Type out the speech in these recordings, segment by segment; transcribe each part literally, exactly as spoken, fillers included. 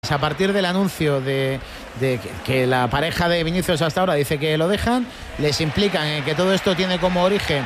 a partir del anuncio de, de que, que la pareja de Vinicius hasta ahora dice que lo dejan, les implican en que todo esto tiene como origen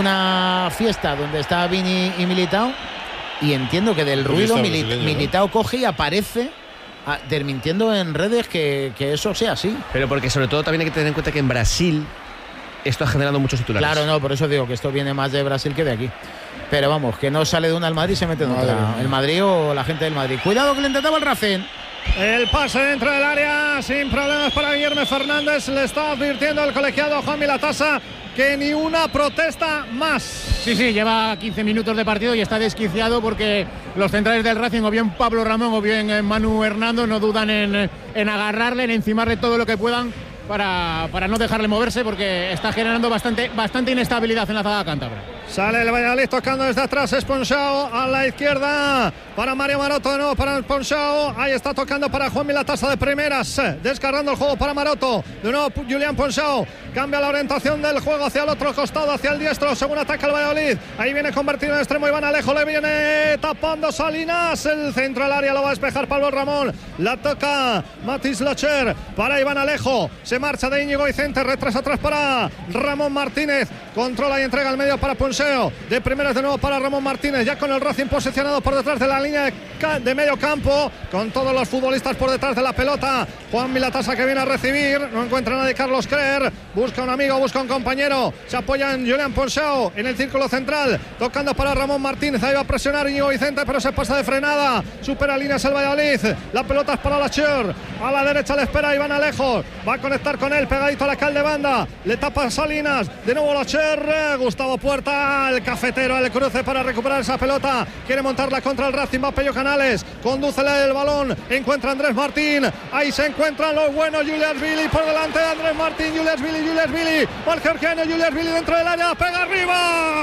una fiesta donde está Vini y Militao, y entiendo que del ruido Mili- Militao coge y aparece a, desmintiendo en redes que, que eso sea así. Pero porque sobre todo también hay que tener en cuenta que en Brasil esto ha generado muchos titulares. Claro, no, por eso digo que esto viene más de Brasil que de aquí. Pero vamos, que no sale de una al Madrid y se mete en otra. El Madrid o la gente del Madrid. Cuidado que le intentaba el Racing. El pase dentro del área sin problemas para Guillermo Fernández. Le está advirtiendo el colegiado Juan Milatasa que ni una protesta más. Sí, sí, lleva quince minutos de partido y está desquiciado porque los centrales del Racing, o bien Pablo Ramón o bien Manu Hernando, no dudan en, en agarrarle, en encimarle todo lo que puedan para, para no dejarle moverse, porque está generando bastante, bastante inestabilidad en la zaga cántabra. Sale el Valladolid tocando desde atrás, Esponchao a la izquierda para Mario Maroto, de nuevo para Esponchao, ahí está tocando para Juan Milatasa de primeras, descargando el juego para Maroto, de nuevo Julián Ponchao, cambia la orientación del juego hacia el otro costado, hacia el diestro, según ataca el Valladolid, ahí viene convertido en extremo Iván Alejo, le viene tapando Salinas, el centro del área lo va a despejar Pablo Ramón, la toca Matis Lacher para Iván Alejo, se marcha de Íñigo Vicente, retrasa atrás para Ramón Martínez, controla y entrega al medio para Ponchao, de primeras de nuevo para Ramón Martínez, ya con el Racing posicionado por detrás de la línea de, ca- de medio campo, con todos los futbolistas por detrás de la pelota. Juan Milatasa que viene a recibir, no encuentra a nadie. Carlos Crer busca un amigo, busca un compañero, se apoya en Julián Ponchao en el círculo central, tocando para Ramón Martínez, ahí va a presionar Íñigo Vicente, pero se pasa de frenada, supera líneas el Valladolid, la pelota es para Lacher, a la derecha le espera Iván Alejo, va a conectar con él, pegadito a la cal de banda, le tapa Salinas, de nuevo Lacher, Gustavo Puerta, el cafetero, el cruce para recuperar esa pelota, quiere montarla contra el Racing, va Pello Canales, condúcele el balón, encuentra a Andrés Martín, ahí se encuentran los buenos, Julias Billy por delante de Andrés Martín, Julias Billy, Julias Billy, el georgiano, Julias Billy dentro del área, pega arriba,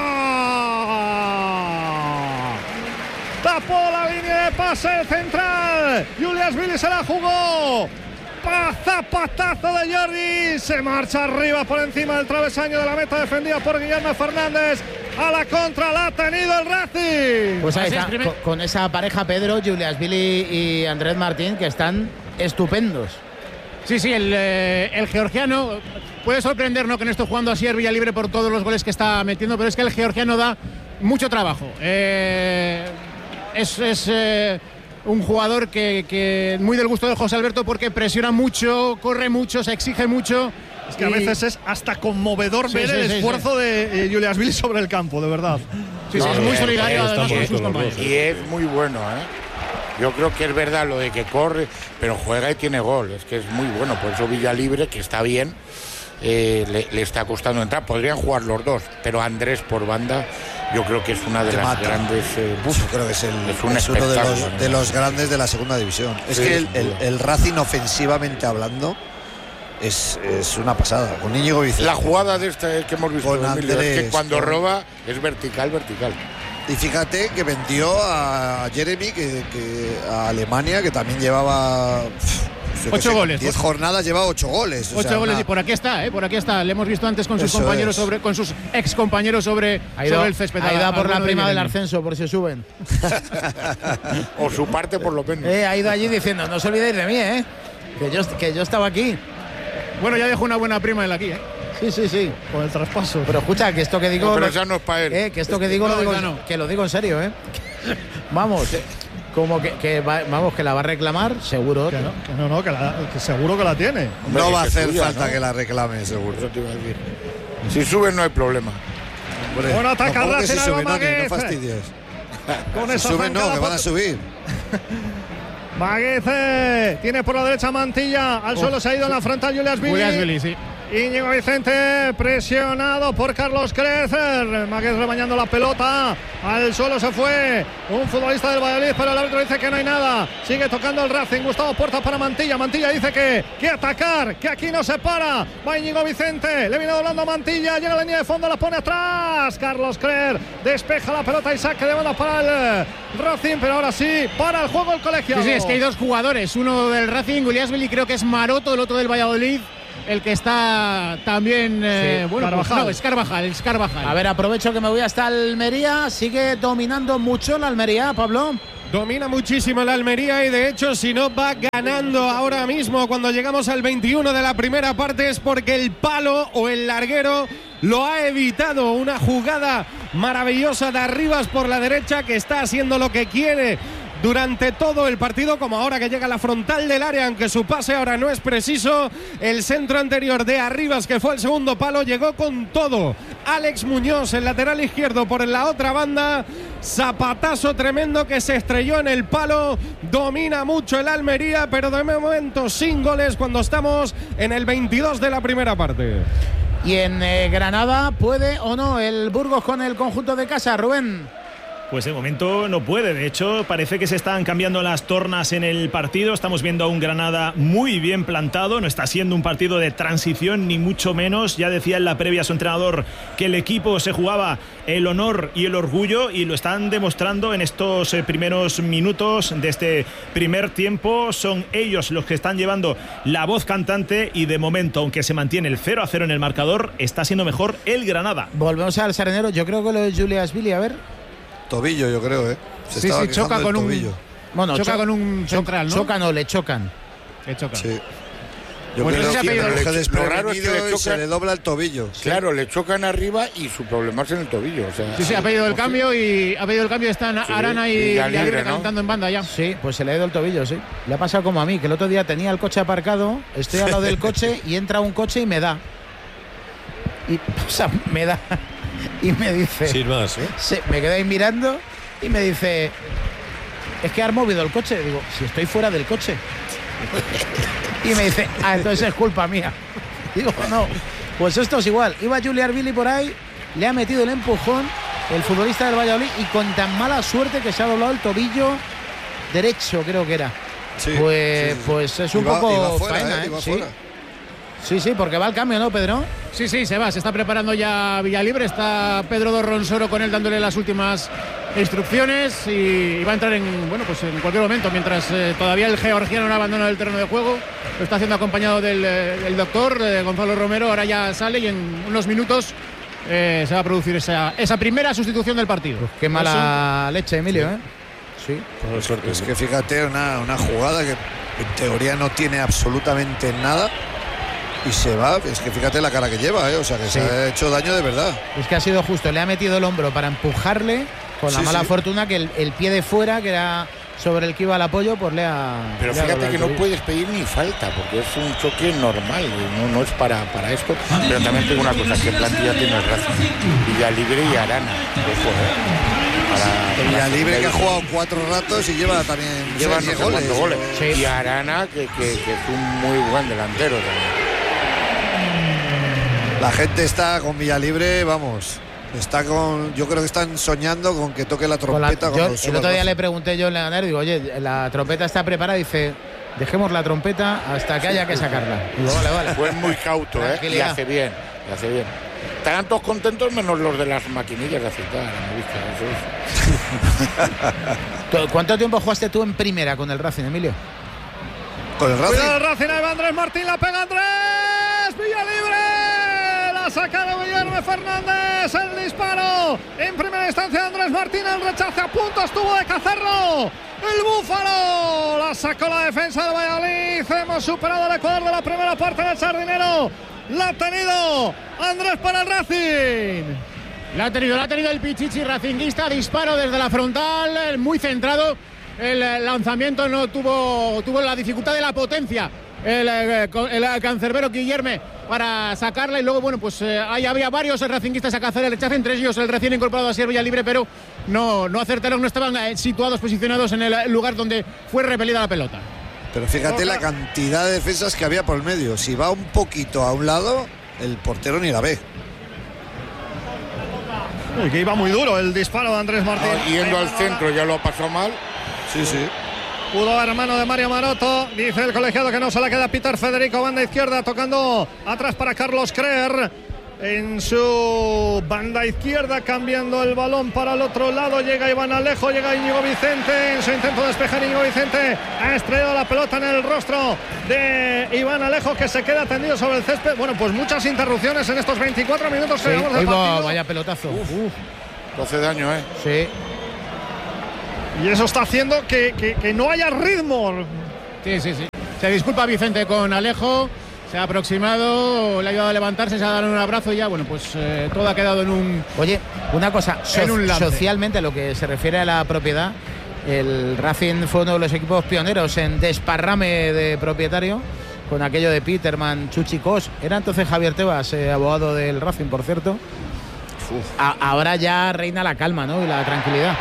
tapó la línea de pase central, Julias Billy se la jugó, zapatazo de Jordi, se marcha arriba por encima del travesaño de la meta defendida por Guillermo Fernández, a la contra la ha tenido el Racing. Pues ahí está, con, con esa pareja Pedro, Julias Billy y Andrés Martín, que están estupendos. Sí, sí, el, eh, el georgiano puede sorprendernos que no esté jugando así el Villalibre por todos los goles que está metiendo, pero es que el georgiano da mucho trabajo. Eh, es... es eh, un jugador que, que muy del gusto de José Alberto, porque presiona mucho, corre mucho, se exige mucho. Es que y... a veces es hasta conmovedor sí, ver sí, el sí, esfuerzo sí. de eh, Julias Billy sobre el campo, de verdad. Sí, no, sí, es muy solidario además con sus compañeros. Y es muy bueno, ¿eh? Yo creo que es verdad lo de que corre, pero juega y tiene gol. Es que es muy bueno, por eso Villalibre, que está bien, eh, le, le está costando entrar. Podrían jugar los dos, pero Andrés por banda... Yo creo que es una de Te las mata. grandes. Eh, Uf, yo creo que es, el, es, un es uno de los, ¿no? de los grandes de la segunda división. Es sí, que el, el, el Racing, ofensivamente hablando, es, es una pasada. Con Íñigo Vicente. La jugada de esta que hemos visto con Andrés, es que cuando con... roba es vertical, vertical. Y fíjate que vendió a Jeremy, que, que a Alemania, que también llevaba. Ocho goles. Diez jornadas lleva ocho goles. Ocho o sea, goles una... y por aquí está, ¿eh? Por aquí está. Le hemos visto antes con sus Eso compañeros es. sobre, con sus ex compañeros sobre, ido, sobre el césped. Ha ido por la prima del ascenso, por si suben. O su parte por lo menos. Eh, ha ido allí diciendo, no os olvidéis de mí, ¿eh? Que yo, que yo estaba aquí. Bueno, ya dejó una buena prima él aquí, ¿eh? Sí, sí, sí. Con el traspaso. Pero escucha, que esto que digo. No, pero lo, ya no es para él. Eh, que esto que digo, no, lo digo no. que lo digo en serio, ¿eh? Vamos. Eh. Como que, que va, vamos, que la va a reclamar, seguro. Que no, que, no, no, que, la, que seguro que la tiene. Hombre, no va a hacer suya, falta ¿no? que la reclame, seguro. Eso te iba a decir. Si suben no hay problema. Hombre, bueno, ataca no, Racing, si suben, no, no fastidies. Con si esa suben no, que van a subir. Magueze tiene por la derecha Mantilla, al oh, suelo se ha ido sí. en la frontal Julias Billy. Julias Billy, sí. Íñigo Vicente presionado por Carlos Crecer. Maguez rebañando la pelota. Al suelo se fue un futbolista del Valladolid, pero el árbitro dice que no hay nada. Sigue tocando el Racing. Gustavo Puerta para Mantilla. Mantilla dice que, que atacar, que aquí no se para. Va Íñigo Vicente. Le viene doblando a Mantilla. Llega a la línea de fondo, la pone atrás. Carlos Crecer despeja la pelota y saque de banda para el Racing, pero ahora sí, para el juego el colegiado. Sí, sí, es que hay dos jugadores. Uno del Racing, Julias Billy, creo que es Maroto, el otro del Valladolid. El que está también eh, sí, bueno, Carvajal. Pues, no, es Carvajal, es Carvajal. A ver, aprovecho que me voy hasta Almería. Sigue dominando mucho la Almería, Pablo. Domina muchísimo el Almería y de hecho si no va ganando ahora mismo cuando llegamos al veintiuno de la primera parte es porque el palo o el larguero lo ha evitado. Una jugada maravillosa de Arribas por la derecha que está haciendo lo que quiere durante todo el partido, como ahora que llega a la frontal del área, aunque su pase ahora no es preciso. El centro anterior de Arribas, que fue el segundo palo, llegó con todo. Alex Muñoz, el lateral izquierdo, por la otra banda. Zapatazo tremendo que se estrelló en el palo. Domina mucho el Almería, pero de momento sin goles cuando estamos en el veintidós de la primera parte. Y en eh, Granada, ¿puede o no el Burgos con el conjunto de casa, Rubén? Pues de momento no puede, de hecho parece que se están cambiando las tornas en el partido. Estamos viendo a un Granada muy bien plantado, no está siendo un partido de transición ni mucho menos. Ya decía en la previa su entrenador que el equipo se jugaba el honor y el orgullo y lo están demostrando en estos primeros minutos de este primer tiempo. Son ellos los que están llevando la voz cantante y de momento, aunque se mantiene el cero a cero en el marcador, está siendo mejor el Granada. Volvemos al Sardinero, yo creo que lo de Julias Billy, a ver... Tobillo, yo creo, ¿eh? Se sí, sí, choca con tobillo. un bueno, choca cho con un central, ¿no? Chocan o le chocan. Le chocan. Sí. Yo Pues creo ese que apellido- lo coge Lo raro es que desprevenido le y chocan- se le dobla el tobillo. Claro, le chocan arriba y su problema es en el tobillo. O sea, Sí, sí, ha pedido el cambio y ha pedido el cambio. Están Sí, Arana y Villalibre, Villalibre ¿no? calentando en banda ya. Sí, pues se le ha ido el tobillo, sí. Le ha pasado como a mí, que el otro día tenía el coche aparcado, estoy al lado del coche y entra un coche y me da. Y, o sea, me da. Y me dice... Sin más, ¿eh? se- me quedé ahí mirando y me dice... Es que has movido el coche. Digo, si estoy fuera del coche. Y me dice, ah, entonces es culpa mía. Digo, no, pues esto es igual. Iba Julián Billy por ahí, le ha metido el empujón el futbolista del Valladolid y con tan mala suerte que se ha doblado el tobillo derecho, creo que era. Sí, pues, sí, sí. pues es un Iba- poco iba fuera, faena, ¿eh? ¿eh? Iba Sí. fuera. Sí, sí, porque va al cambio, ¿no, Pedro? Sí, sí, se va, se está preparando ya Villalibre, está Pedro Dorronsoro con él dándole las últimas instrucciones y va a entrar en, bueno, pues en cualquier momento, mientras eh, todavía el georgiano no abandona el terreno de juego, lo está haciendo acompañado del, eh, del doctor eh, Gonzalo Romero, ahora ya sale y en unos minutos eh, se va a producir esa, esa primera sustitución del partido. Qué mala leche, Emilio, ¿eh? Sí. Por suerte. Es que fíjate, una, una jugada que en teoría no tiene absolutamente nada y se va. Es que fíjate la cara que lleva, ¿eh? O sea, que Sí. se ha hecho daño de verdad. Es que ha sido justo, le ha metido el hombro para empujarle con la Sí, mala sí. fortuna que el, el pie de fuera, que era sobre el que iba el apoyo, pues le ha... Pero le ha fíjate doblado que el no tobillo. puedes pedir ni falta, porque es un choque normal, y no, no es para, para esto. Pero también tengo una cosa, ¿qué plantilla tiene el Racing? Villalibre y Arana. Ojo, ¿eh? Para- Que Villalibre para- que ha jugado cuatro ratos y lleva también Lleva no seis sé cuántos goles. Sí. Y Arana, que, que, que es un muy buen delantero también. La gente está con Villalibre, vamos. Está con. Yo creo que están soñando con que toque la Con la- trompeta. yo, cuando el suba otro día Racing. le pregunté yo en Leganés, digo, oye, la trompeta está preparada, dice, dejemos la trompeta hasta que haya que sacarla. Digo, vale, vale. Fue muy cauto, ¿eh? Y Tranquilidad. hace bien, y hace bien. Estarán todos contentos menos los de las maquinillas de aceitar, me vista, eso ¿Cuánto tiempo jugaste tú en primera con el Racing, Emilio? Con el Racing. Cuidado el Racing, ahí va Andrés Martín, la pega Andrés, Villalibre, la saca de Guillermo Fernández, el disparo, en primera instancia Andrés Martín, el rechace a punto estuvo de Cazorro, el Búfalo, la sacó la defensa de Valladolid, hemos superado el Ecuador de la primera parte del Sardinero, la ha tenido Andrés para el Racing. La ha tenido, la ha tenido el Pichichi racinguista, disparo desde la frontal, muy centrado. El eh, lanzamiento no tuvo, tuvo la dificultad de la potencia. El, eh, con- el, eh, cancerbero Guillerme para sacarla y luego, bueno, pues eh, ahí había varios racinguistas a hacer el rechace, entre ellos el recién incorporado a Sierra Villalibre, pero no, no acertaron, no estaban eh, situados, posicionados en el lugar donde fue repelida la pelota. Pero fíjate la cantidad de defensas que había por el medio. Si va un poquito a un lado, el portero ni la ve. Y que iba muy duro el disparo de Andrés Martín. Ah, yendo al centro ya lo ha pasado mal. Sí, sí. Pudo haber mano de Mario Maroto, dice el colegiado que no se le queda Peter Federico, banda izquierda, tocando atrás para Carlos Creer. En su banda izquierda, cambiando el balón para el otro lado, llega Iván Alejo, llega Íñigo Vicente, en su intento de despejar Íñigo Vicente, ha estrellado la pelota en el rostro de Iván Alejo, que se queda tendido sobre el césped. Bueno, pues muchas interrupciones en estos veinticuatro minutos que Sí, llevamos de hoy va- partido. vaya pelotazo. Uf, Lo hace daño, ¿eh? sí. Y eso está haciendo que, que, que no haya ritmo. Sí, sí, sí. Se disculpa Vicente con Alejo. Se ha aproximado, le ha ayudado a levantarse, se ha dado un abrazo y ya, bueno, pues eh, todo ha quedado en un... Oye, una cosa, so en un lance. Socialmente, lo que se refiere a la propiedad, el Racing fue uno de los equipos pioneros en desparrame de propietario, con aquello de Peterman, Chuchi Cos. Era entonces Javier Tebas, eh, abogado del Racing, por cierto. A ahora ya reina la calma, ¿no? Y la tranquilidad.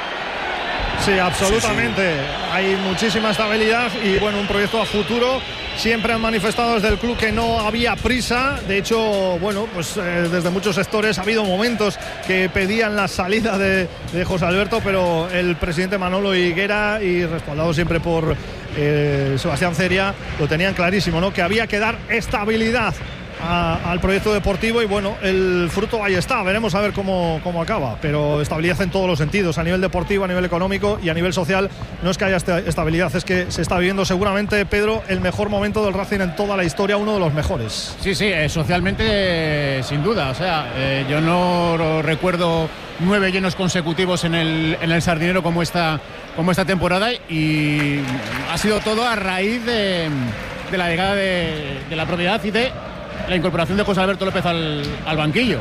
Sí, absolutamente. Sí, sí. Hay muchísima estabilidad y, bueno, un proyecto a futuro. Siempre han manifestado desde el club que no había prisa. De hecho, bueno, pues eh, desde muchos sectores ha habido momentos que pedían la salida de, de José Alberto, pero el presidente Manolo Higuera, y respaldado siempre por eh, Sebastián Ceria, lo tenían clarísimo, ¿no? Que había que dar estabilidad A, al proyecto deportivo y bueno, el fruto ahí está, veremos a ver cómo, cómo acaba, pero estabilidad en todos los sentidos, a nivel deportivo, a nivel económico y a nivel social. No es que haya estabilidad, es que se está viviendo seguramente, Pedro, el mejor momento del Racing en toda la historia, uno de los mejores. Sí, sí, eh, socialmente eh, sin duda, o sea, eh, yo no recuerdo nueve llenos consecutivos en el, en el Sardinero como esta, como esta temporada, y ha sido todo a raíz de, de la llegada de, de la propiedad y de la incorporación de José Alberto López al, al banquillo.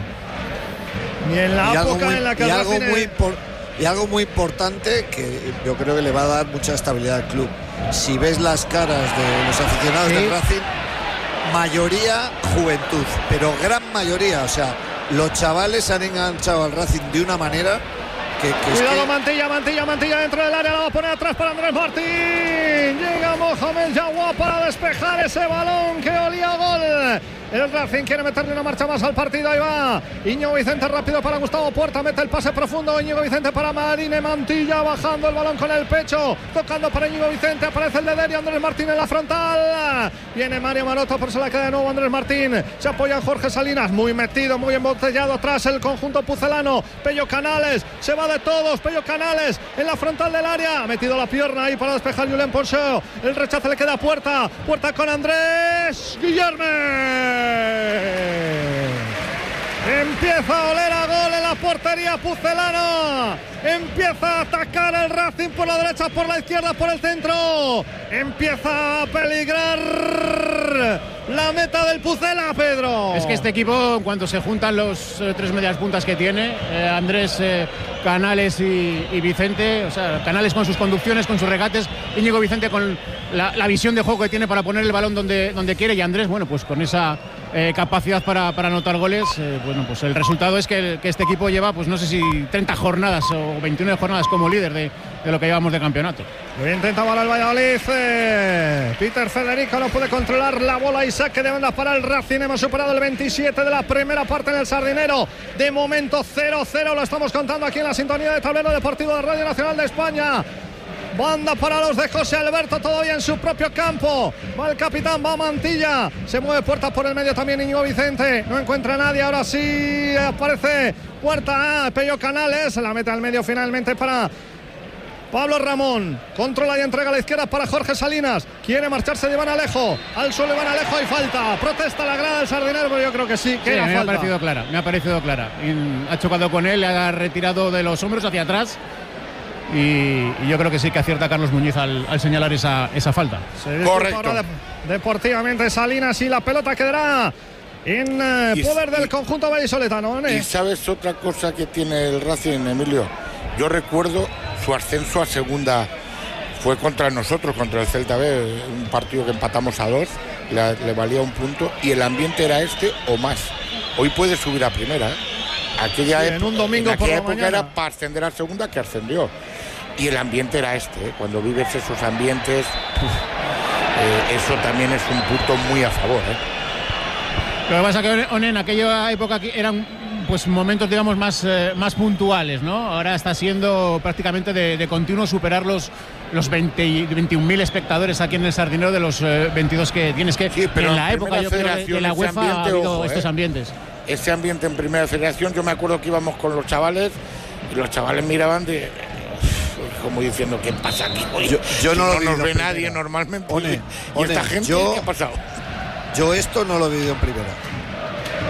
Y en la y época muy, en la que y algo, tiene... muy impor, y algo muy importante que yo creo que le va a dar mucha estabilidad al club. Si ves las caras de los aficionados sí. del Racing, mayoría juventud, pero gran mayoría, o sea, los chavales han enganchado al Racing de una manera que, que cuidado, es que... Mantilla, Mantilla, Mantilla dentro del área, la va a poner atrás para Andrés Martín. Llega Mohamed Jawad para despejar ese balón que olía a gol. El Racing quiere meterle una marcha más al partido. Ahí va Íñigo Vicente, rápido para Gustavo Puerta, mete el pase profundo. Íñigo Vicente para Marine Mantilla, bajando el balón con el pecho, tocando para Íñigo Vicente, aparece el de Derio, Andrés Martín en la frontal. Viene Mario Maroto, pero se la queda de nuevo Andrés Martín. Se apoya en Jorge Salinas, muy metido, muy embotellado atrás el conjunto pucelano. Pello Canales, se va de todos. Pello Canales en la frontal del área, ha metido la pierna ahí para despejar Julen Poncheo. El rechazo le queda a Puerta, Puerta con Andrés Guillerme. Empieza a oler a gol en la portería pucelana. Empieza a atacar el Racing por la derecha, por la izquierda, por el centro. Empieza a peligrar la meta del Pucela, Pedro. Es que este equipo, en cuanto se juntan los eh, tres medias puntas que tiene, eh, Andrés, eh, Canales y, y Vicente, o sea, Canales con sus conducciones, con sus regates, Íñigo Vicente con la, la visión de juego que tiene para poner el balón donde, donde quiere, y Andrés, bueno, pues con esa eh, capacidad para, para anotar goles. Eh, bueno, pues el resultado es que, que este equipo lleva, pues no sé si treinta jornadas o veintiuna jornadas como líder de, de lo que llevamos de campeonato. Intentaba ahora el Valladolid. Eh, Peter Federico no puede controlar la bola y saque de banda para el Racing. Hemos superado el veintisiete de la primera parte en el Sardinero. De momento cero cero, lo estamos contando aquí en la sintonía de Tablero Deportivo de Radio Nacional de España. Banda para los de José Alberto, todavía en su propio campo. Va el capitán, va Mantilla. Se mueve Puerta por el medio también Íñigo Vicente. No encuentra a nadie, ahora sí aparece Puerta. Ah, Pello Canales, la mete al medio finalmente para Pablo Ramón. Controla y entrega a la izquierda para Jorge Salinas. Quiere marcharse de Iván Alejo. Al suelo Iván Alejo, hay falta. Protesta la grada del Sardinero, pero yo creo que sí, que sí, era me falta. ha parecido clara, me ha parecido clara. Y ha chocado con él, le ha retirado de los hombros hacia atrás. Y, y yo creo que sí que acierta Carlos Muñiz al, al señalar esa, esa falta. Correcto. De, deportivamente Salinas, y la pelota quedará en eh, y, poder del y, conjunto vallisoletano. ¿eh? Y sabes otra cosa que tiene el Racing, Emilio. Yo recuerdo su ascenso a segunda, fue contra nosotros, contra el Celta B, un partido que empatamos a dos, le, le valía un punto, y el ambiente era este o más. Hoy puede subir a primera, ¿eh? Aquella sí, época, en un domingo en aquella por la época mañana era para ascender a segunda, que ascendió. Y el ambiente era este, ¿eh? Cuando vives esos ambientes, eh, eso también es un punto muy a favor, ¿eh? Lo que pasa es que en aquella época eran pues momentos, digamos, más, eh, más puntuales, ¿no? Ahora está siendo prácticamente de, de continuo superar los, los veinte, veintiún mil espectadores aquí en el Sardinero de los eh, veintidós que tienes. Que sí, pero en la época, yo creo, de, de la UEFA ha habido ojo, estos eh. ambientes. Ese ambiente en Primera Federación, yo me acuerdo que íbamos con los chavales y los chavales miraban de como diciendo, ¿qué pasa aquí? Oye, yo, yo si no, no lo nos ve primera. nadie normalmente. One, ¿Y One, esta gente yo, qué ha pasado? Yo esto no lo he vivido en primera.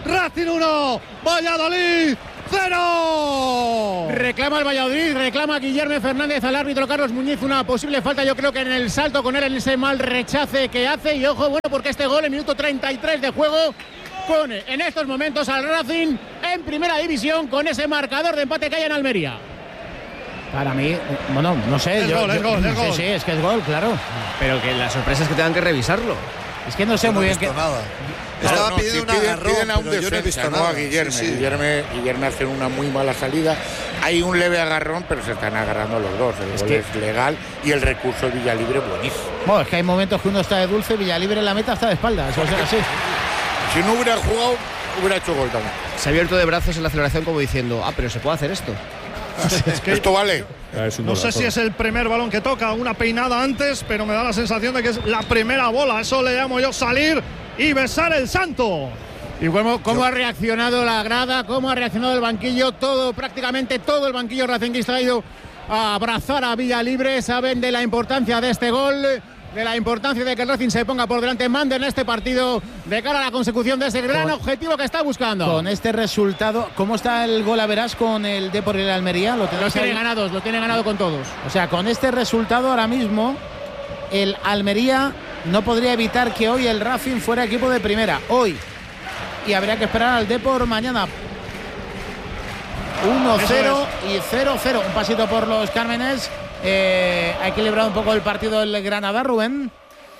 Racing uno, Valladolid cero. Reclama el Valladolid, reclama Guillermo Fernández al árbitro Carlos Muñiz una posible falta, yo creo que en el salto con él, en ese mal rechace que hace. Y ojo, bueno, porque este gol en minuto treinta y tres de juego pone en estos momentos al Racing en primera división con ese marcador de empate que hay en Almería. Para mí, bueno, no sé. Es yo, gol, yo, es gol, es sí, gol. sí, es que es gol, claro. Pero que la sorpresa es que tengan que revisarlo. Es que no sé Yo no muy he bien visto qué. nada. No, Estaba no, pidiendo si un piden, agarrón, piden a un pero yo no he defensa, visto no nada. a Guillermo. Sí, sí. Guillermo. Guillermo hace una muy mala salida. Hay un leve agarrón, pero se están agarrando los dos. El Es gol que- es legal y el recurso de Villalibre buenísimo. Bueno, es que hay momentos que uno está de dulce, Villalibre en la meta está de espaldas. O sea, así. Si no hubiera jugado, hubiera hecho gol también. Se ha abierto de brazos en la celebración como diciendo, ah, pero se puede hacer esto. Es que Esto vale. Ah, es un no sé golazo. si es el primer balón que toca, una peinada antes, pero me da la sensación de que es la primera bola. Eso le llamo yo salir y besar el santo. Y cómo, cómo ha reaccionado la grada, cómo ha reaccionado el banquillo, todo, prácticamente todo el banquillo racinguista ha ido a abrazar a Villalibre. Saben de la importancia de este gol, de la importancia de que el Racing se ponga por delante, mande en este partido de cara a la consecución de ese gran Con- objetivo que está buscando. Con este resultado, ¿cómo está el gol a verás con el Depor y el Almería? ¿Lo Los tenemos tiene ahí? ganados, los tiene ganado con todos. O sea, con este resultado ahora mismo, el Almería no podría evitar que hoy el Racing fuera equipo de primera. Hoy. Y habría que esperar al Depor mañana. uno cero y cero cero. Un pasito por los Cármenes. Eh, ha equilibrado un poco el partido el Granada, Rubén.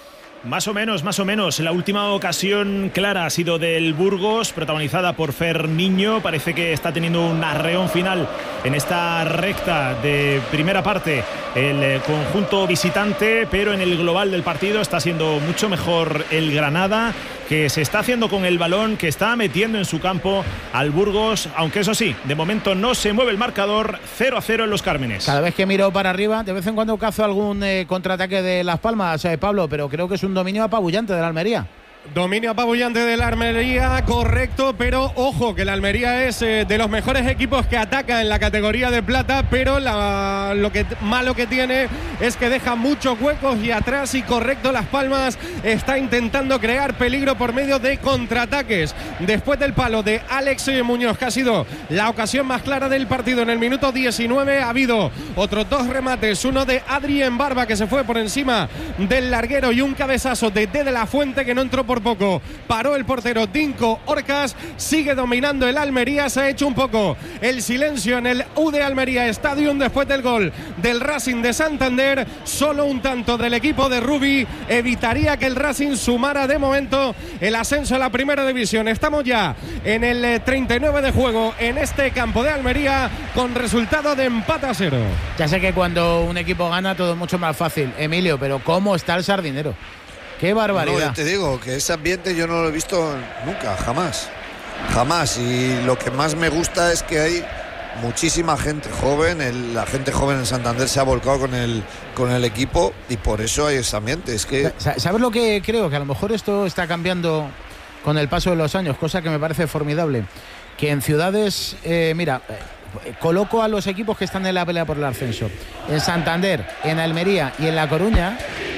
Más o menos, más o menos. La última ocasión clara ha sido del Burgos, protagonizada por Fer Niño. Parece que está teniendo un arreón final en esta recta de primera parte el eh, conjunto visitante, pero en el global del partido está siendo mucho mejor el Granada, que se está haciendo con el balón, que está metiendo en su campo al Burgos, aunque eso sí, de momento no se mueve el marcador. Cero a cero en los Cármenes. Cada vez que miro para arriba, de vez en cuando cazo algún eh, contraataque de Las Palmas, eh, Pablo, pero creo que es un dominio apabullante de la Almería. Dominio apabullante de la Almería, correcto, pero ojo que la Almería es eh, de los mejores equipos que ataca en la categoría de plata, pero la, lo que malo que tiene es que deja muchos huecos y atrás, y correcto, Las Palmas está intentando crear peligro por medio de contraataques. Después del palo de Alex Muñoz, que ha sido la ocasión más clara del partido en el minuto diecinueve, ha habido otros dos remates, uno de Adrien Barba, que se fue por encima del larguero, y un cabezazo de D de la Fuente, que no entró por poco. Paró el portero Dinko Orcas. Sigue dominando el Almería. Se ha hecho un poco el silencio en el U D Almería Stadium después del gol del Racing de Santander. Solo un tanto del equipo de Rubi evitaría que el Racing sumara de momento el ascenso a la primera división. Estamos ya en el treinta y nueve de juego en este campo de Almería, con resultado de empate a cero. Ya sé que cuando un equipo gana todo es mucho más fácil, Emilio, pero ¿cómo está el Sardinero? ¡Qué barbaridad! No, yo te digo que ese ambiente yo no lo he visto nunca, jamás. Jamás. Y lo que más me gusta es que hay muchísima gente joven. El, la gente joven en Santander se ha volcado con el, con el equipo, y por eso hay ese ambiente. Es que ¿Sabes lo que creo? Que a lo mejor esto está cambiando con el paso de los años, cosa que me parece formidable. Que en ciudades, eh, mira, eh, coloco a los equipos que están en la pelea por el ascenso. En Santander, en Almería y en La Coruña,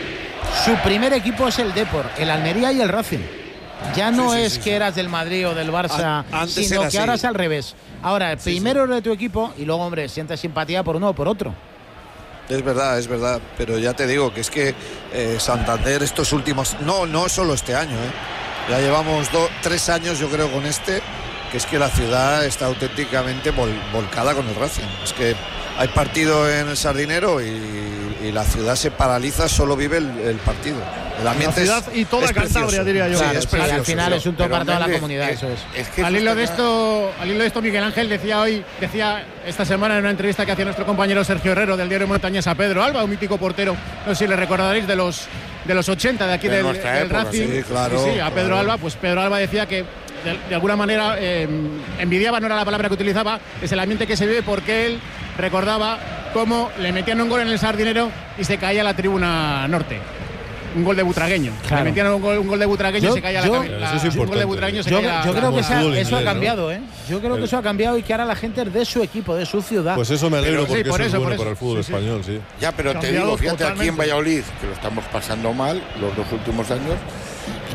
su primer equipo es el Depor, el Almería y el Racing. Ya no Sí, sí, es sí, que sí. eras del Madrid o del Barça, An- antes sino era que así. ahora es al revés. Ahora, el Sí, primero es de tu equipo y luego, hombre, sientes simpatía por uno o por otro. es verdad, es verdad. Pero ya te digo que es que eh, Santander estos últimos... No, no solo este año, ¿eh? Ya llevamos do, tres años, yo creo, con este, que es que la ciudad está auténticamente vol, volcada con el Racing. Es que hay partido en el Sardinero y, y la ciudad se paraliza, solo vive el, el partido. El ambiente ciudad es, y toda es Cantabria, precioso. diría yo. Sí, Claro, es sí, precioso. al final es un todo Pero, para toda la Méndez, comunidad, eh, eso es. Es que Al eso hilo de está- esto, al hilo de esto, Miguel Ángel decía hoy, decía esta semana en una entrevista que hacía nuestro compañero Sergio Herrero del diario Montañés a Pedro Alba, un mítico portero, no sé si le recordaréis, de los de los ochenta de aquí De del, nuestra del época, Racing. sí, claro, Sí, sí, a Pedro claro. Alba, pues Pedro Alba decía que de, de alguna manera eh, envidiaba, no era la palabra que utilizaba, es el ambiente que se vive, porque él recordaba cómo le metían un gol en el Sardinero y se caía la tribuna norte. Un gol de Butragueño. Claro. Le metían un gol, un gol de Butragueño Yo- y se caía yo- la, la, Eso es un gol de importante. Butragueño se Yo, caía la- yo creo la- que eso, fútbol eso ha inglés, ¿no? cambiado, ¿eh? Yo creo que El- eso ha cambiado y que ahora la gente es de su equipo, de su ciudad. Pues eso me alegro, Pero- sí, porque por eso es eso, por bueno eso. para el fútbol Sí, sí. español, sí. Ya, pero te Cambiado digo, fíjate, aquí en totalmente. Valladolid, que lo estamos pasando mal los dos últimos años,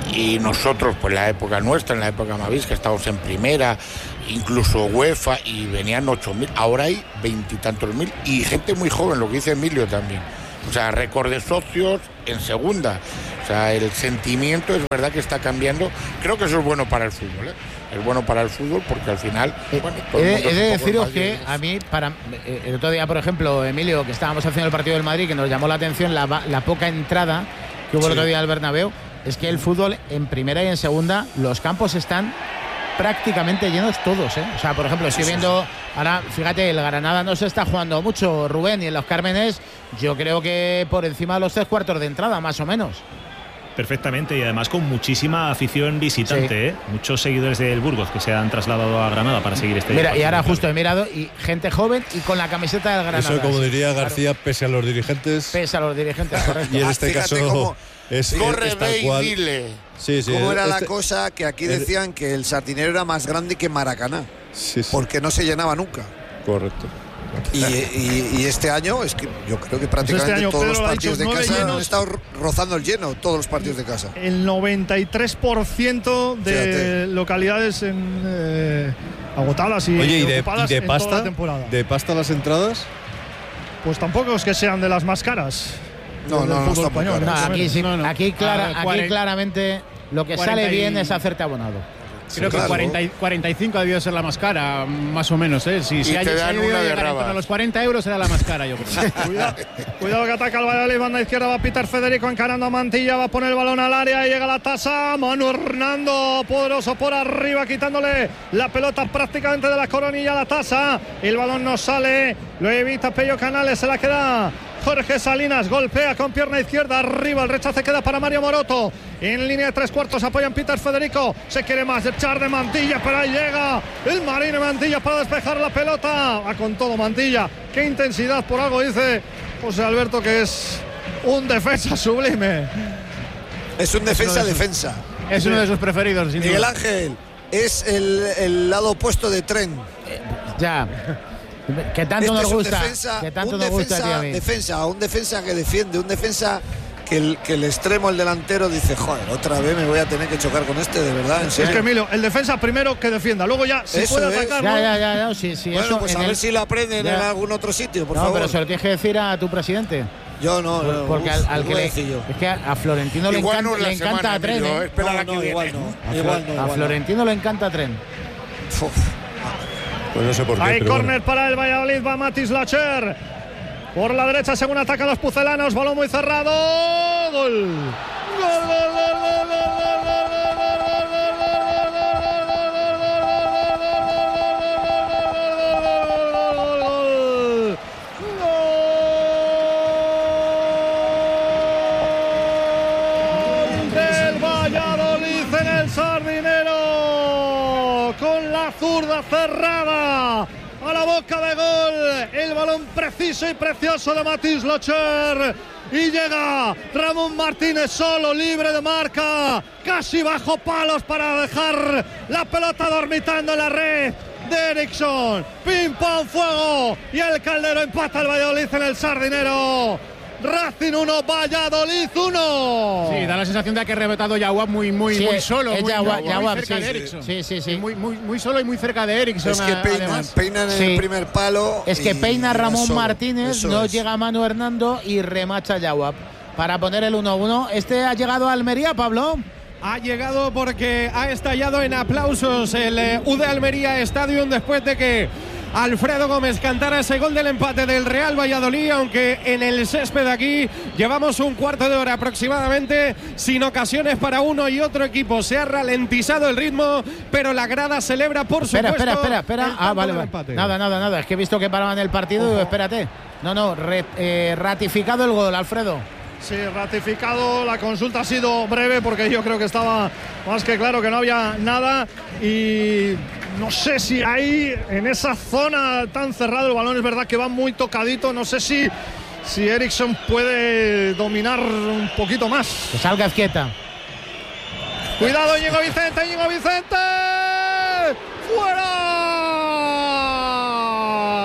y nosotros, pues la época nuestra, en la época Mavis, que estábamos en primera, incluso UEFA, y venían ocho mil, ahora hay veintitantos mil, y gente muy joven, lo que dice Emilio también. O sea, récord de socios en segunda. O sea, el sentimiento es verdad que está cambiando. Creo que eso es bueno para el fútbol, ¿eh? Es bueno para el fútbol porque al final... Bueno, todo el He, mundo he de es un poco deciros más que de- a mí, para eh, el otro día, por ejemplo, Emilio, que estábamos haciendo el partido del Madrid, que nos llamó la atención la, ba- la poca entrada que hubo el Sí. otro día al Bernabéu, es que el fútbol en primera y en segunda, los campos están prácticamente llenos todos, ¿eh? O sea, por ejemplo, estoy viendo ahora, fíjate, el Granada no se está jugando mucho, Rubén, y en los Cármenes yo creo que por encima de los tres cuartos de entrada, más o menos. Perfectamente, y además con muchísima afición visitante, Sí. ¿eh? Muchos seguidores del Burgos que se han trasladado a Granada para seguir este Mira, y partido. ahora justo he mirado y gente joven y con la camiseta del Granada. Eso, como diría Claro, García, pese a los dirigentes. pese a los dirigentes, correcto. Y en Ah, este fíjate caso cómo- es, Corre, es tal ve y cual. dile. Sí, sí. ¿Cómo era la este- cosa que aquí el- decían que el Sardinero era más grande que Maracaná? Sí, sí, Porque no se llenaba nunca. correcto. Y, y- y este año es que yo creo que prácticamente año todos Pedro los lo ha partidos dicho, de nueve casa han llenos. estado ro- rozando el lleno, todos los partidos de casa. El noventa y tres por ciento de Fíjate. localidades en, eh, agotadas y, Oye, ¿y de, y ocupadas de en toda pasta? la temporada. ¿De pasta las entradas? Pues tampoco es que sean de las más caras. No, del no, no fútbol está muy español, caro. No, más o aquí, menos. sí, No, no. aquí, clara- Ah, aquí cuaren- claramente lo que cuarenta sale y- bien es hacerte abonado. Creo claro. que cuarenta y- cuarenta y cinco ha debido ser la más cara, más o menos, ¿eh? Si Y se ha, te se ha dan debido una de llegar en torno rabas. a los cuarenta euros era la más cara, yo creo. Cuidado, cuidado que ataca el Valladolid, banda izquierda va Peter Federico encarando a Mantilla, va a poner el balón al área y llega la tasa, Manu Hernando, poderoso por arriba, quitándole la pelota prácticamente de la coronilla a la tasa, el balón no sale, lo evita Pello Canales, se la queda Jorge Salinas, golpea con pierna izquierda arriba, el rechace queda para Mario Moroto, en línea de tres cuartos apoyan Peter Federico, se quiere más echar de Mantilla, pero ahí llega el Marino Mantilla para despejar la pelota, va con todo Mantilla, qué intensidad, por algo dice José Alberto que es un defensa sublime. Es un defensa-defensa. Es uno de sus preferidos, sin Miguel duda. Ángel es el, el lado opuesto de Tren. Ya. Que tanto Este nos es un gusta. defensa, que tanto un nos gusta, defensa, tío, a mí. defensa, un defensa que defiende, un defensa que el, que el extremo, el delantero, dice, joder, otra vez me voy a tener que chocar con este, de verdad, en Es serio. que Emilio, el defensa primero que defienda, luego ya si Eso puede es. atacar, Ya, ¿no? ya, ya, ya, sí, sí, Bueno, eso pues en a ver el- si lo aprenden Ya. en algún otro sitio, por No, favor. pero se lo tienes que decir a tu presidente. Yo no, no, Porque uf, al, al lo que voy a le, decir yo. es que a Florentino le Igual encanta, no es la le encanta semana, a Tren. Emilio, ¿eh? espera No, la no, que igual viene. no, A, igual Flo- no, a igual no. Florentino le encanta Tren. Uf. Pues no sé por qué. Hay pero bueno. córner para el Valladolid, va Matis Lacher. Por la derecha, según atacan los pucelanos, balón muy cerrado. Gol. Gol, gol, gol, gol, gol, gol, del Valladolid en el Sardinero, con la zurda cerrada a la boca de gol, el balón preciso y precioso de Matis Lacher, y llega Ramón Martínez solo, libre de marca, casi bajo palos para dejar la pelota dormitando en la red de Eriksson. Pim pam fuego, y el Caldero empata el Valladolid en el Sardinero. Racing uno, Valladolid uno. Sí, da la sensación de que ha rebotado Yaguab muy, muy, Sí, muy solo, es muy, Yaguab, muy Yaguab, cerca sí, de sí, Eriksson. sí, sí, sí. Muy, muy, muy solo y muy cerca de Eriksson. Es que a- peinan, además. peinan en Sí. el primer palo. Es que y peina llega Ramón solo. Martínez, Eso no es. llega Manu Hernando y remacha Yaguab para poner el uno uno. Este ha llegado a Almería, Pablo. Ha llegado porque ha estallado en aplausos el eh, U D Almería Stadium después de que Alfredo Gómez cantara ese gol del empate del Real Valladolid, aunque en el césped aquí llevamos un cuarto de hora aproximadamente sin ocasiones para uno y otro equipo. Se ha ralentizado el ritmo, pero la grada celebra por Espera, supuesto. espera, espera, espera. el Ah, tanto vale, del vale. empate. Nada, nada, nada. Es que he visto que paraban el partido y digo, espérate. No, no, re- eh, ratificado el gol, Alfredo. Sí, ratificado. La consulta ha sido breve porque yo creo que estaba más que claro que no había nada. Y no sé si ahí, en esa zona tan cerrada, el balón es verdad que va muy tocadito. No sé si, si Eriksson puede dominar un poquito más. Que salga Azquieta. Cuidado, Íñigo Vicente, Íñigo Vicente.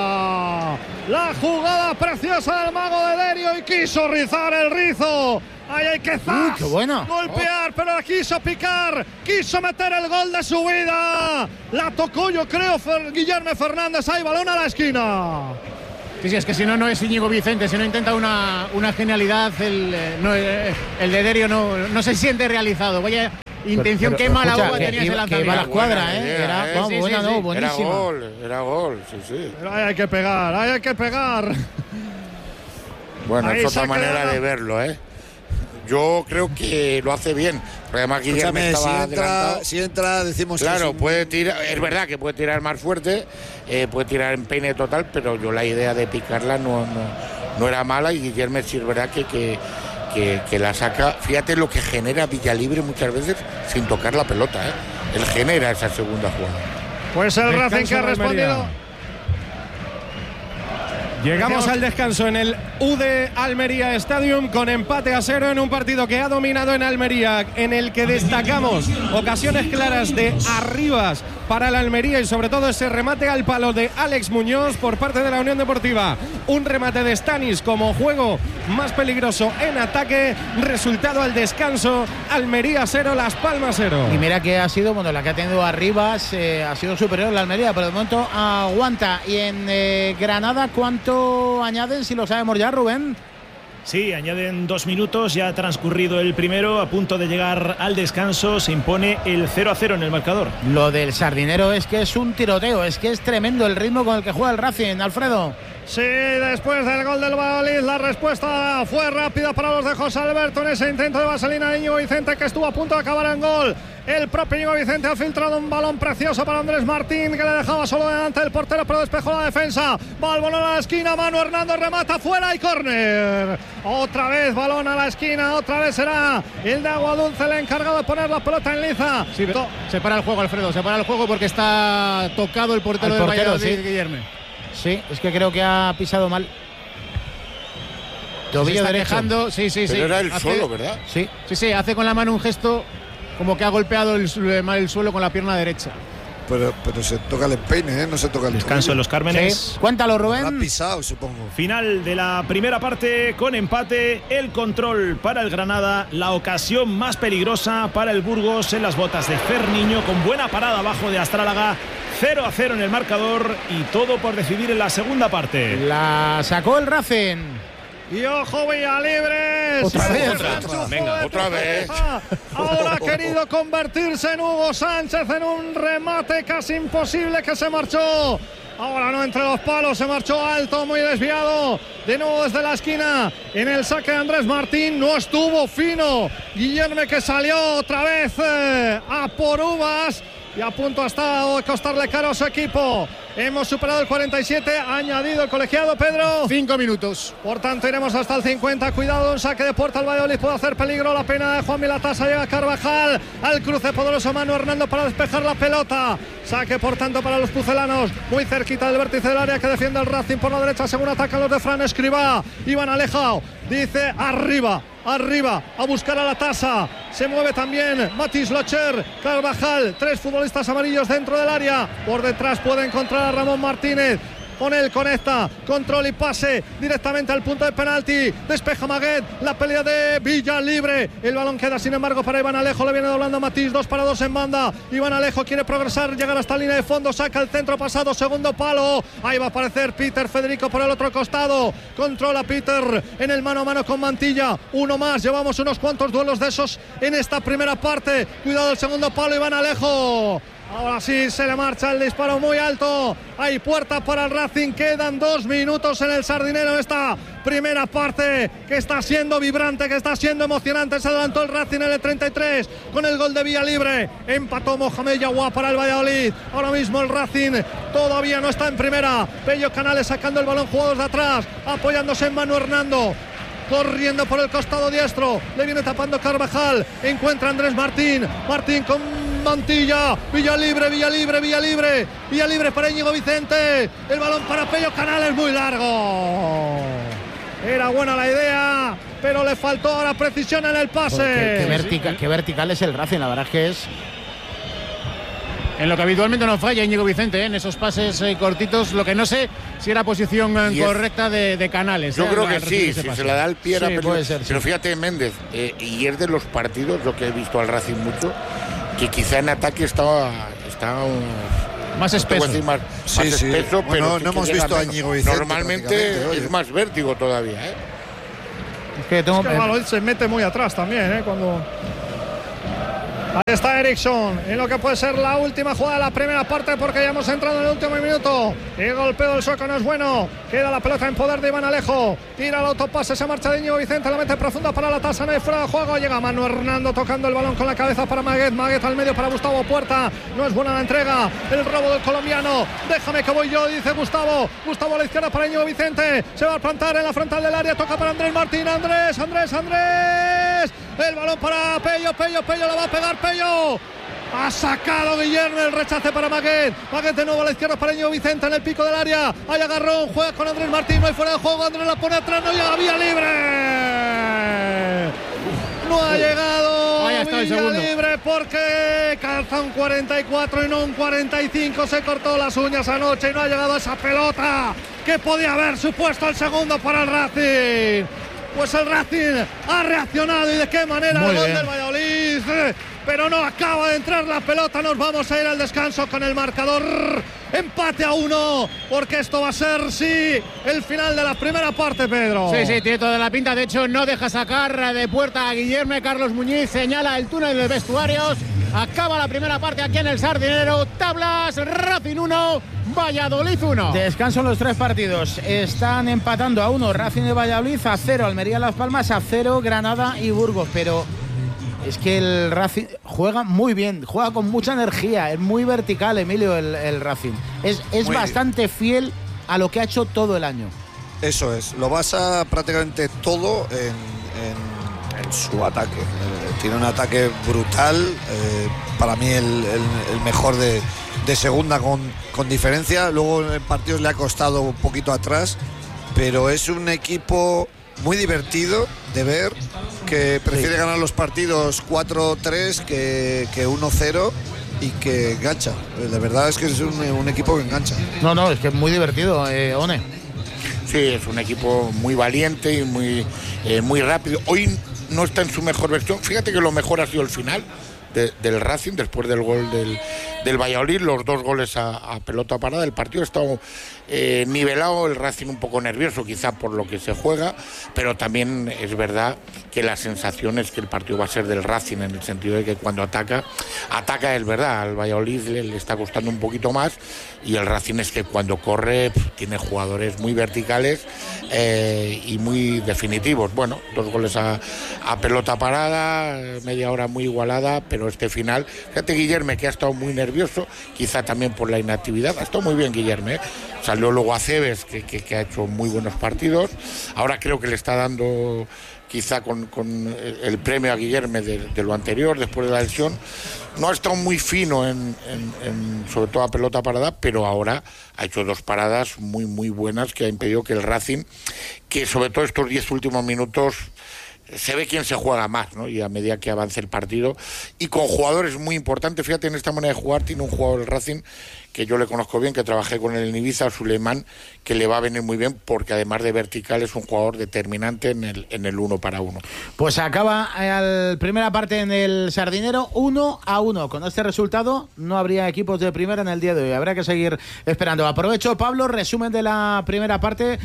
¡Fuera! La jugada preciosa del mago de Derio y quiso rizar el rizo Ahí hay que zas, Uy, qué bueno. golpear, oh. pero la quiso picar, quiso meter el gol de su vida. La tocó, yo creo, Fer, Guillermo Fernández. Ahí, balón a la esquina. Sí, sí, es que si no, no es Íñigo Vicente. Si no intenta una, una genialidad, el, no, el de Derio no, no se siente realizado. Vaya intención, qué mala uva tenía ese lanzamiento. Que iba a la escuadra, ¿eh? Idea, era ¿eh? vamos, Sí, sí, buena, sí, no, sí. buenísima. Era gol, era gol, sí, sí. Pero ahí hay que pegar, ahí hay que pegar. Bueno, Ahí es otra se ha manera quedado. de verlo, ¿eh? Yo creo que lo hace bien. Porque además Guillermo Escúchame, estaba si entra, adelantado. si entra, decimos que Claro, es un- puede tirar, es verdad que puede tirar más fuerte, eh, puede tirar en peine total, pero yo la idea de picarla no, no, no era mala y Guillermo sí es verdad que, que, que, que la saca. Fíjate lo que genera Villalibre muchas veces sin tocar la pelota, ¿eh? Él genera esa segunda jugada. Pues el Descanso Racing que ha de Almería. respondido. Llegamos al descanso en el U D Almería Stadium con empate a cero en un partido que ha dominado en Almería, en el que destacamos ocasiones claras de arribas para la Almería y sobre todo ese remate al palo de Alex Muñoz por parte de la Unión Deportiva. Un remate de Stanis como juego más peligroso en ataque. Resultado al descanso: Almería cero, Las Palmas cero. Y mira que ha sido, bueno, la que ha tenido Arribas, eh, ha sido superior la Almería, pero de momento aguanta. Y en eh, Granada, ¿cuánto añaden, si lo sabemos ya, Rubén? Sí, añaden dos minutos, ya ha transcurrido el primero, a punto de llegar al descanso, se impone el cero a cero en el marcador. Lo del Sardinero es que es un tiroteo, es que es tremendo el ritmo con el que juega el Racing, Alfredo. Sí, después del gol del Valladolid, la respuesta fue rápida para los de José Alberto en ese intento de vaselina de Íñigo Vicente, que estuvo a punto de acabar en gol. El propio Íñigo Vicente ha filtrado un balón precioso para Andrés Martín, que le dejaba solo delante del portero, pero despejó la defensa. Va el balón a la esquina, Manu Hernando remata fuera y córner. Otra vez balón a la esquina, otra vez será el de Aguadulce el encargado de poner la pelota en liza. Sí, To- se para el juego, Alfredo, se para el juego porque está tocado el portero Al del portero, Valladolid, sí. Guillermo. Sí, es que creo que ha pisado mal. Se Tobillo está derecho. quejando, sí, sí, sí. Pero era él Hace- solo, ¿verdad? Sí. Sí, sí, hace con la mano un gesto como que ha golpeado el, su- mal el suelo con la pierna derecha. Pero, pero se toca el empeine, ¿eh? No se toca el Descanso en tobillo. los Cármenes. Sí. Cuéntalo, Lo ha Rubén. pisado, supongo. Final de la primera parte con empate, el control para el Granada, la ocasión más peligrosa para el Burgos en las botas de Ferniño, con buena parada abajo de Astrálaga, cero a cero en el marcador y todo por decidir en la segunda parte. La sacó el Racing. Y ojo, Villalibre. Otra Se vez. desenchufó Otra. Venga, de otra vez. cabeza. Ahora ha querido convertirse en Hugo Sánchez en un remate casi imposible que se marchó. Ahora no entre los palos, se marchó alto, muy desviado. De nuevo desde la esquina. En el saque de Andrés Martín no estuvo fino. Guillermo, que salió otra vez eh, a por uvas. Y a punto ha estado de costarle caro a su equipo. Hemos superado el cuarenta y siete, ha añadido el colegiado, Pedro. Cinco minutos. Por tanto, iremos hasta el cincuenta. Cuidado, un saque de puerta al Valladolid puede hacer peligro. La pena de Juan Milatasa, llega Carvajal al cruce poderoso Manu Hernando para despejar la pelota. Saque, por tanto, para los pucelanos, muy cerquita del vértice del área que defiende el Racing por la derecha, según atacan los de Fran Escribá. Iván Alejao dice arriba. Arriba, a buscar a la tasa. Se mueve también Matis Locher, Carvajal, tres futbolistas amarillos dentro del área. Por detrás puede encontrar a Ramón Martínez. Con él conecta, control y pase directamente al punto de penalti. Despeja Maguet, la pelea de Villalibre. El balón queda sin embargo para Iván Alejo. Le viene doblando Matís, dos para dos en banda. Iván Alejo quiere progresar, llegar hasta la línea de fondo. Saca el centro pasado, segundo palo. Ahí va a aparecer Peter Federico por el otro costado. Controla Peter en el mano a mano con Mantilla. Uno más, llevamos unos cuantos duelos de esos en esta primera parte. Cuidado el segundo palo, Iván Alejo. Ahora sí se le marcha el disparo muy alto. Hay puerta para el Racing. Quedan dos minutos en el Sardinero. Esta primera parte que está siendo vibrante, que está siendo emocionante. Se adelantó el Racing en el treinta y tres con el gol de Villalibre. Empató Mohamed Yaguá para el Valladolid. Ahora mismo el Racing todavía no está en primera. Pello Canales sacando el balón, jugadores de atrás, apoyándose en Manu Hernando. Corriendo por el costado diestro, le viene tapando Carvajal, encuentra Andrés Martín, Martín con Mantilla, Villalibre, Villalibre, Villalibre, Villalibre para Íñigo Vicente, el balón para Pello Canales, muy largo. Era buena la idea, pero le faltó ahora precisión en el pase. Qué, qué vertica- qué vertical es el Racing, la verdad es que es. en lo que habitualmente no falla Íñigo Vicente, ¿eh? En esos pases eh, cortitos. Lo que no sé si era posición eh, es, correcta de, de Canales. Yo ¿eh? creo que al sí, si se la da al pie era sí, puede ser, pero sí. fíjate, Méndez, eh, y es de los partidos, lo que he visto al Racing mucho, que quizá en ataque estaba, estaba un, más espeso. No más, sí, más sí. espeso, Bueno, pero no que, hemos que visto a menos. Íñigo Vicente. Normalmente es más vértigo todavía, ¿eh? Es que, tengo, Es que Valladolid se mete muy atrás también, ¿eh? Cuando... Ahí está Eriksson, en lo que puede ser la última jugada de la primera parte, porque ya hemos entrado en el último minuto. El golpeo del sueco no es bueno. Queda la pelota en poder de Iván Alejo. Tira el autopase, se marcha de Íñigo Vicente, la mete profunda para la tasa, no hay fuera de juego. Llega Manu Hernando tocando el balón con la cabeza para Maguet. Maguet al medio para Gustavo Puerta. No es buena la entrega. El robo del colombiano. Déjame que voy yo, dice Gustavo. Gustavo a la izquierda para Íñigo Vicente. Se va a plantar en la frontal del área. Toca para Andrés Martín. Andrés, Andrés, Andrés. El balón para Pello, Pello, Pello, la va a pegar Pello. Ha sacado Guillermo, el rechace para Maguet. Maguet de nuevo a la izquierda para Íñigo Vicente en el pico del área. Hay agarrón, juega con Andrés Martín, no hay fuera de juego. Andrés la pone atrás, no llega, vía libre. No ha llegado Ahí está el vía segundo. libre porque calza un cuarenta y cuatro y no un cuarenta y cinco. Se cortó las uñas anoche y no ha llegado esa pelota que podía haber supuesto el segundo para el Racing. Pues el Racing ha reaccionado, y de qué manera. Muy el gol bien. del Valladolid, pero no acaba de entrar la pelota. Nos vamos a ir al descanso con el marcador empate a uno, porque esto va a ser, sí, el final de la primera parte, Pedro. Sí, sí, tiene toda la pinta. De hecho, no deja sacar de puerta a Guillermo. Carlos Muñiz señala el túnel de vestuarios. Acaba la primera parte aquí en el Sardinero. Tablas, Racing uno, Valladolid uno. Descanso en los tres partidos. Están empatando a uno Racing de Valladolid, a cero Almería Las Palmas, a cero Granada y Burgos. Pero es que el Racing juega muy bien, juega con mucha energía, es muy vertical, Emilio, el, el Racing. Es, es bastante fiel a lo que ha hecho todo el año. Eso es, lo basa prácticamente todo en, en, en su ataque. Eh, tiene un ataque brutal, eh, para mí el, el, el mejor de, de segunda con, con diferencia. Luego en partidos le ha costado un poquito atrás, pero es un equipo muy divertido de ver, que prefiere sí. ganar los partidos cuatro tres que, que uno cero y que engancha. La verdad es que es un, un equipo que engancha. No, no, es que es muy divertido, eh, One. Sí, es un equipo muy valiente y muy, eh, muy rápido. Hoy no está en su mejor versión. Fíjate que lo mejor ha sido el final de, del Racing, después del gol del, del Valladolid, los dos goles a, a pelota parada. El partido ha estado eh, nivelado, el Racing un poco nervioso quizá por lo que se juega, pero también es verdad que la sensación es que el partido va a ser del Racing, en el sentido de que cuando ataca, ataca es verdad, al Valladolid le, le está costando un poquito más, y el Racing es que cuando corre pff, tiene jugadores muy verticales eh, y muy definitivos. Bueno, dos goles a, a pelota parada, media hora muy igualada, pero este final, fíjate Guillermo, que ha estado muy nervioso, quizá también por la inactividad, ha estado muy bien Guillermo, ¿eh? Salió luego Aceves, que, que, que ha hecho muy buenos partidos, ahora creo que le está dando quizá con, con el premio a Guillermo de, de lo anterior, después de la lesión. No ha estado muy fino, en, en, en, sobre todo a pelota parada, pero ahora ha hecho dos paradas muy, muy buenas que ha impedido que el Racing, que sobre todo estos diez últimos minutos, se ve quién se juega más, ¿no? Y a medida que avance el partido, y con jugadores muy importantes. Fíjate, en esta manera de jugar tiene un jugador del Racing que yo le conozco bien, que trabajé con él en Ibiza, Suleimán, que le va a venir muy bien, porque además de vertical es un jugador determinante en el, en el uno para uno. Pues acaba la primera parte en el Sardinero uno a uno. Con este resultado no habría equipos de primera en el día de hoy, habrá que seguir esperando. Aprovecho, Pablo, resumen de la primera parte.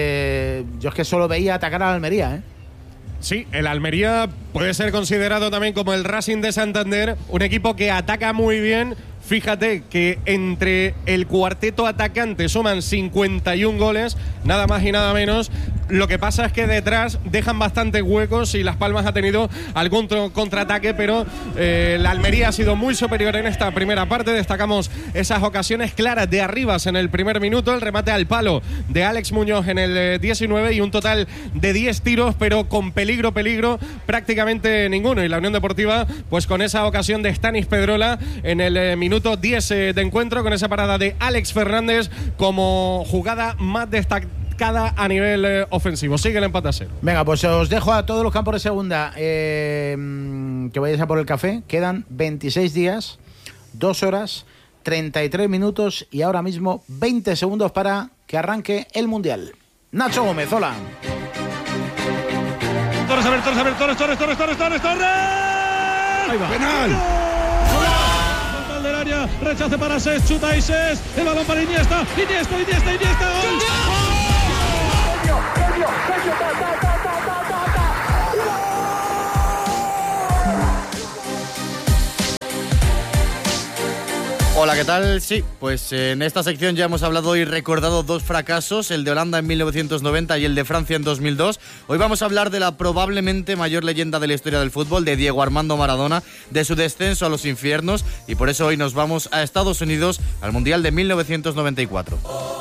Eh, yo es que solo veía atacar a la Almería, ¿eh? Sí, el Almería puede ser considerado también como el Racing de Santander, un equipo que ataca muy bien. Fíjate que entre el cuarteto atacante suman cincuenta y un goles, nada más y nada menos. Lo que pasa es que detrás dejan bastantes huecos y Las Palmas ha tenido algún contraataque, pero eh, la Almería ha sido muy superior en esta primera parte. Destacamos esas ocasiones claras de Arribas en el primer minuto, el remate al palo de Alex Muñoz en el eh, diecinueve y un total de diez tiros, pero con peligro, peligro prácticamente ninguno. Y la Unión Deportiva, pues con esa ocasión de Stanis Pedrola en el eh, minuto diez eh, de encuentro, con esa parada de Alex Fernández como jugada más destacada a nivel eh, ofensivo. Sigue el empate a cero. Venga, pues os dejo a todos los campos de segunda eh, que vayáis a por el café. Quedan veintiséis días, dos horas, treinta y tres minutos y ahora mismo veinte segundos para que arranque el Mundial. Nacho Gómez, hola. Torres, a ver, Torres, a ver, Torres, Torres, Torres, Torres, Torres, Torres. Ahí va. Penal. Gol del área, rechace para Ses, chuta y Ses. El balón para Iniesta, Iniesta, Iniesta, Iniesta, gol. Hola, ¿qué tal? Sí, pues en esta sección ya hemos hablado y recordado dos fracasos, el de Holanda en mil novecientos noventa y el de Francia en dos mil dos. Hoy vamos a hablar de la probablemente mayor leyenda de la historia del fútbol, de Diego Armando Maradona, de su descenso a los infiernos, y por eso hoy nos vamos a Estados Unidos, al Mundial de mil novecientos noventa y cuatro.